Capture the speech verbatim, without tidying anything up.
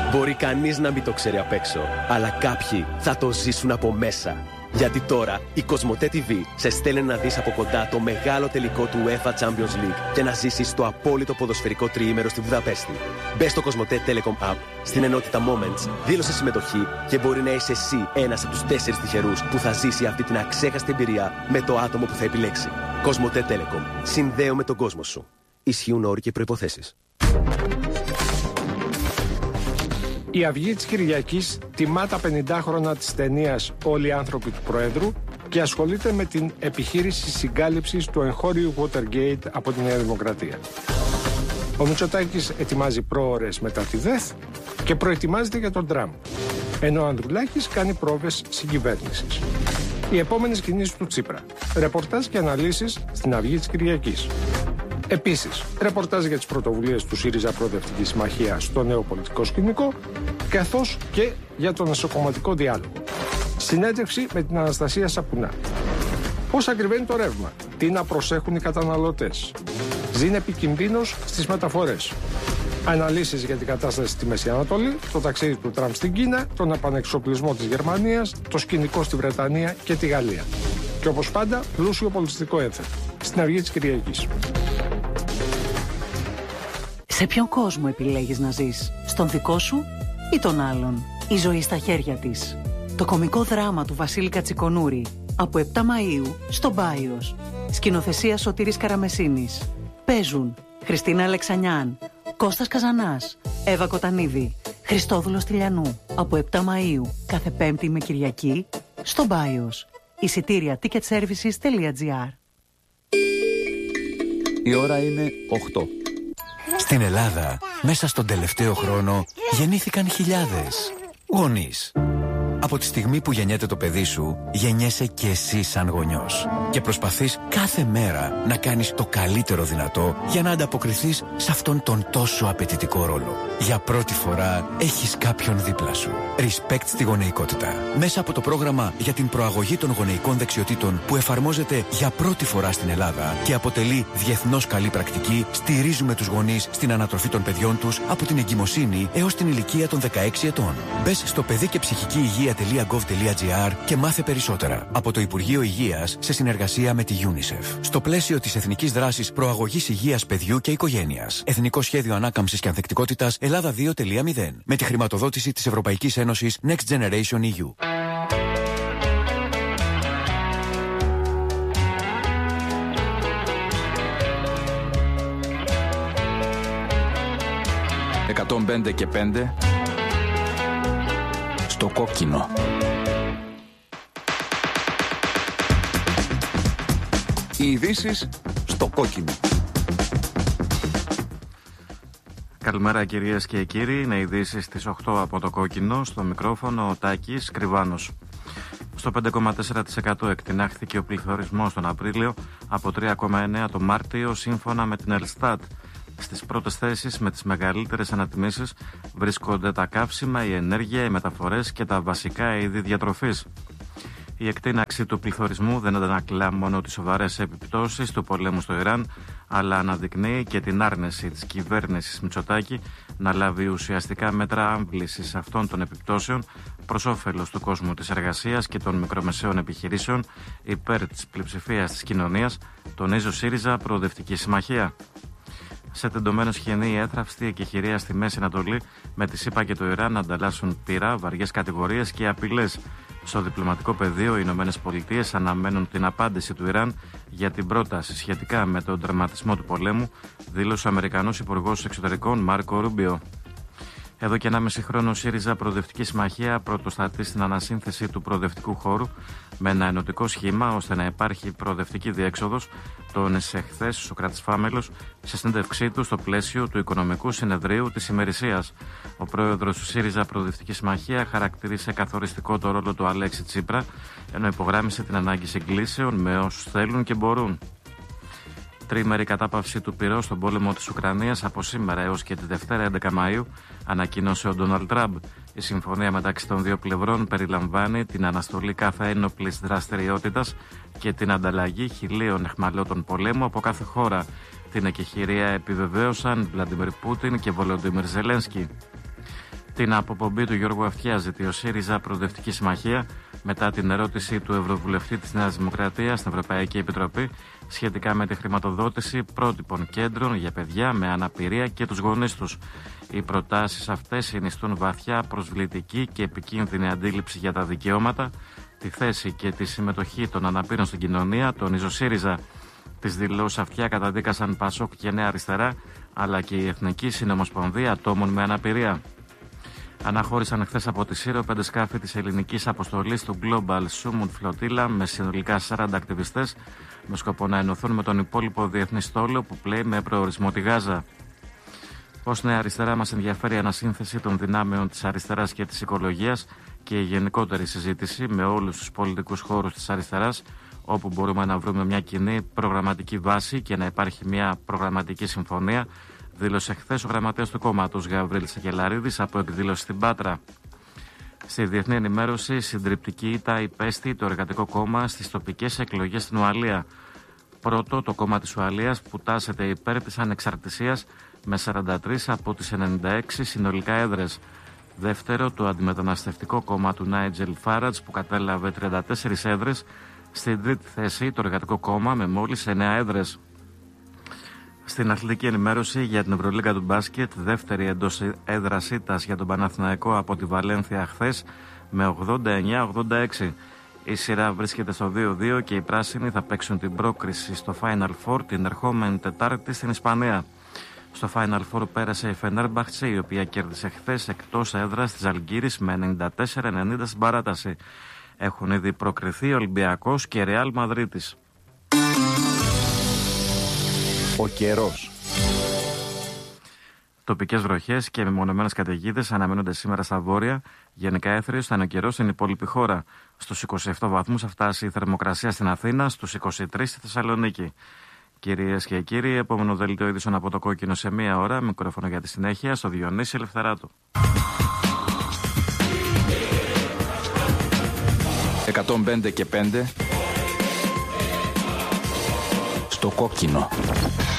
Μπορεί κανείς να μην το ξέρει απ' έξω, αλλά κάποιοι θα το ζήσουν από μέσα. Γιατί τώρα η Κοσμοτέ τι βι σε στέλνει να δεις από κοντά το μεγάλο τελικό του UEFA Champions League και να ζήσεις το απόλυτο ποδοσφαιρικό τριήμερο στη Βουδαπέστη. Μπες στο Κοσμοτέ Telecom App, στην ενότητα Moments, δήλωσε συμμετοχή και μπορεί να είσαι εσύ ένας από τους τέσσερις τυχερούς που θα ζήσει αυτή την αξέχαστη εμπειρία με το άτομο που θα επιλέξει. Κοσμοτέ Telecom. Συνδέω με τον κόσμο σου. Ισχύουν όροι και προϋποθέσεις. Η Αυγή της Κυριακής τιμά τα πενήντα χρόνια της ταινίας «Όλοι οι άνθρωποι του Προέδρου» και ασχολείται με την επιχείρηση συγκάλυψης του εγχώριου Watergate από τη Νέα Δημοκρατία. Ο Μητσοτάκης ετοιμάζει πρόωρες μετά τη ΔΕΘ και προετοιμάζεται για τον Τραμπ, ενώ ο Ανδρουλάκης κάνει πρόβες συγκυβέρνησης. Οι επόμενες κινήσεις του Τσίπρα. Ρεπορτάζ και αναλύσεις στην Αυγή της Κυριακής. Επίσης, ρεπορτάζ για τις πρωτοβουλίες του ΣΥΡΙΖΑ Προοδευτική Συμμαχία στο νέο πολιτικό σκηνικό, καθώς και για τον εσωκομματικό διάλογο. Συνέντευξη με την Αναστασία Σαπουνά. Πώς ακριβένει το ρεύμα, τι να προσέχουν οι καταναλωτές. Ζήν επικινδύνος στις μεταφορές. Αναλύσεις για την κατάσταση στη Μέση Ανατολή, το ταξίδι του Τραμπ στην Κίνα, τον επανεξοπλισμό της Γερμανίας, το σκηνικό στη Βρετανία και τη Γαλλία. Και όπως πάντα, πλούσιο πολιτιστικό ένθετο. Στην Αυγή της Κυριακής. Σε ποιον κόσμο επιλέγεις να ζεις, στον δικό σου ή τον άλλον? Η ζωή στα χέρια της. Το κωμικό δράμα του Βασίλη Κατσικονούρη από επτά Μαΐου στο Μπάιος. Σκηνοθεσία Σωτήρης Καραμεσίνης. Παίζουν Χριστίνα Αλεξανιάν, Κώστας Καζανάς, Εύα Κοτανίδη, Χριστόδουλος Τηλιανού. Από επτά Μαΐου κάθε Πέμπτη με Κυριακή στο Μπάιος. Εισιτήρια ticketservices τελεία gr. Η ώρα είναι οκτώ. Στην Ελλάδα, μέσα στον τελευταίο χρόνο, γεννήθηκαν χιλιάδες γονείς. Από τη στιγμή που γεννιέται το παιδί σου, γεννιέσαι και εσύ σαν γονιός. Και προσπαθείς κάθε μέρα να κάνεις το καλύτερο δυνατό για να ανταποκριθείς σε αυτόν τον τόσο απαιτητικό ρόλο. Για πρώτη φορά έχεις κάποιον δίπλα σου. Respect στη γονεϊκότητα. Μέσα από το πρόγραμμα για την προαγωγή των γονεϊκών δεξιοτήτων που εφαρμόζεται για πρώτη φορά στην Ελλάδα και αποτελεί διεθνώς καλή πρακτική, στηρίζουμε τους γονείς στην ανατροφή των παιδιών τους από την εγκυμοσύνη έως την ηλικία των δεκαέξι ετών. Μπες στο παιδί και ψυχική υγεία τελεία gov τελεία gr και μάθε περισσότερα. Από το Υπουργείο Υγείας σε συνεργασία με τη UNICEF. Στο πλαίσιο της Εθνικής Δράσης Προαγωγής Υγείας Παιδιού και Οικογένειας. Εθνικό Σχέδιο Ανάκαμψης και Ανθεκτικότητας Ελλάδα δύο τελεία μηδέν. Με τη χρηματοδότηση της Ευρωπαϊκής Ένωσης Next Generation ι γιου. εκατόν πέντε και πέντε στο κόκκινο. Οι ειδήσεις στο κόκκινο. Καλημέρα κυρίες και κύριοι, είναι ειδήσεις στις οκτώ από το κόκκινο, στο μικρόφωνο ο Τάκης Κρυβάνος. Στο πέντε κόμμα τέσσερα τοις εκατό εκτινάχθηκε ο πληθωρισμός τον Απρίλιο από τρία κόμμα εννέα το Μάρτιο, σύμφωνα με την Ελστάτ. Στις πρώτες θέσεις με τις μεγαλύτερες ανατιμήσεις βρίσκονται τα καύσιμα, η ενέργεια, οι μεταφορές και τα βασικά είδη διατροφής. Η εκτείναξη του πληθωρισμού δεν αντανακλά μόνο τις σοβαρές επιπτώσεις του πολέμου στο Ιράν, αλλά αναδεικνύει και την άρνηση της κυβέρνησης Μητσοτάκη να λάβει ουσιαστικά μέτρα άμβλησης αυτών των επιπτώσεων προς όφελος του κόσμου της εργασίας και των μικρομεσαίων επιχειρήσεων υπέρ της πλειοψηφίας της κοινωνίας, τονίζει ο ΣΥΡΙΖΑ Προοδευτική Συμμαχία. Σε τεντωμένο σχοινί η έθραυστη εκεχηρία στη Μέση Ανατολή, με τη ΣΥΠΑ και το Ιράν να ανταλλάσσουν πυρά, βαριές κατηγορίες και απειλές. Στο διπλωματικό πεδίο, οι Ηνωμένες Πολιτείες αναμένουν την απάντηση του Ιράν για την πρόταση σχετικά με τον τερματισμό του πολέμου, δήλωσε ο Αμερικανός Υπουργός Εξωτερικών Μάρκο Ρούμπιο. Εδώ και ενάμιση χρόνο, ο ΣΥΡΙΖΑ Προοδευτική Συμμαχία πρωτοστατεί στην ανασύνθεση του προοδευτικού χώρου με ένα ενωτικό σχήμα ώστε να υπάρχει προοδευτική διέξοδος, τόνισε χθες ο Σωκράτης Φάμελος σε συνέντευξή του στο πλαίσιο του Οικονομικού Συνεδρίου της ημερησίας. Ο πρόεδρος του ΣΥΡΙΖΑ Προοδευτική Συμμαχία χαρακτήρισε καθοριστικό το ρόλο του Αλέξη Τσίπρα, ενώ υπογράμμισε την ανάγκη συγκλήσεων με όσους θέλουν και μπορούν. Τρίμερη κατάπαυση του πυρός στον πόλεμο της Ουκρανίας από σήμερα έως και τη Δευτέρα έντεκα Μαΐου, ανακοίνωσε ο Ντόναλντ Τραμπ. Η συμφωνία μεταξύ των δύο πλευρών περιλαμβάνει την αναστολή κάθε ένοπλης δραστηριότητας και την ανταλλαγή χιλίων αιχμαλώτων πολέμου από κάθε χώρα. Την εκεχηρία επιβεβαίωσαν Βλαντιμίρ Πούτιν και Βολοντίμιρ Ζελένσκι. Την αποπομπή του Γιώργου Αυτιά ζητεί ο ΣΥΡΙΖΑ Προοδευτική Συμμαχία μετά την ερώτηση του Ευρωβουλευτή της Νέας Δημοκρατίας στην Ευρωπαϊκή Επιτροπή σχετικά με τη χρηματοδότηση πρότυπων κέντρων για παιδιά με αναπηρία και τους γονείς τους. Οι προτάσεις αυτές συνιστούν βαθιά προσβλητική και επικίνδυνη αντίληψη για τα δικαιώματα, τη θέση και τη συμμετοχή των αναπήρων στην κοινωνία, τονίζει ο ΣΥΡΙΖΑ. Τις δηλώσεις Αυτιά καταδίκασαν Πασόκ και Νέα Αριστερά, αλλά και η Εθνική Συνομοσπονδία Ατόμων με Αναπηρία. Αναχώρησαν χθες από τη Σύρο πέντε σκάφη της ελληνικής αποστολής του Global Summit Flotilla με συνολικά σαράντα ακτιβιστές με σκοπό να ενωθούν με τον υπόλοιπο διεθνή στόλο που πλέει με προορισμό τη Γάζα. Ως Νέα Αριστερά μας ενδιαφέρει η ανασύνθεση των δυνάμεων της αριστεράς και της οικολογίας και η γενικότερη συζήτηση με όλους τους πολιτικούς χώρους της αριστεράς, όπου μπορούμε να βρούμε μια κοινή προγραμματική βάση και να υπάρχει μια προγραμματική συμφωνία, δήλωσε χθες ο γραμματέας του κόμματος Γαβρίλ Σακελαρίδης από εκδήλωση στην Πάτρα. Στη διεθνή ενημέρωση, συντριπτική ήττα υπέστη το Εργατικό Κόμμα στις τοπικές εκλογές στην Ουαλία. Πρώτο, το κόμμα της Ουαλίας που τάσεται υπέρ της ανεξαρτησίας με σαράντα τρεις από τις ενενήντα έξι συνολικά έδρες. Δεύτερο, το αντιμεταναστευτικό κόμμα του Νάιτζελ Φάρατζ που κατέλαβε τριάντα τέσσερις έδρες. Στην τρίτη θέση, το Εργατικό Κόμμα με μόλις εννέα έδρες. Στην αθλητική ενημέρωση για την Ευρωλίγκα του μπάσκετ, δεύτερη εντός έδρας ήττας για τον Παναθηναϊκό από τη Βαλένθια χθες με ογδόντα εννέα ογδόντα έξι. Η σειρά βρίσκεται στο δύο δύο και οι πράσινοι θα παίξουν την πρόκριση στο Final Four την ερχόμενη Τετάρτη στην Ισπανία. Στο Final Four πέρασε η Φενέρμπαχτσε, η οποία κέρδισε χθες εκτός έδρας της Αλγύρης με ενενήντα τέσσερα ενενήντα στην παράταση. Έχουν ήδη προκριθεί Ολυμπιακός και Ρεάλ Μαδρίτης. Ο καιρός. Τοπικές βροχές και μεμονωμένες καταιγίδες αναμένονται σήμερα στα βόρεια. Γενικά έθριος θα είναι ο καιρός στην υπόλοιπη χώρα. Στους είκοσι επτά βαθμούς θα φτάσει η θερμοκρασία στην Αθήνα, στους είκοσι τρεις στη Θεσσαλονίκη. Κυρίες και κύριοι, επόμενο δελτίο είδησεων από το Κόκκινο σε μία ώρα. Μικρόφωνο για τη συνέχεια στο Διονύση Ελευθεράτου. εκατόν πέντε και πέντε στο Κόκκινο.